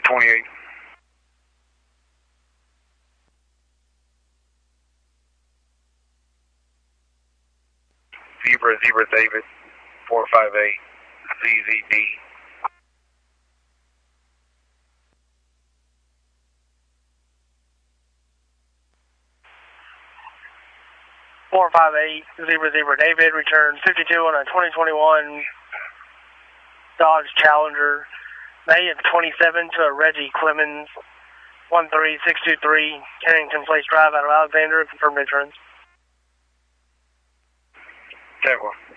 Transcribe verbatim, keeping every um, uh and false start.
twenty-eight. Zebra, Zebra David, four five eight, Z Z D. four five eight, Zebra Zebra David, return fifty-two on a twenty twenty-one Dodge Challenger, May of twenty-seven to a Reggie Clemens, one three six two three, Kennington Place Drive out of Alexander, confirmed returns. Jaguar.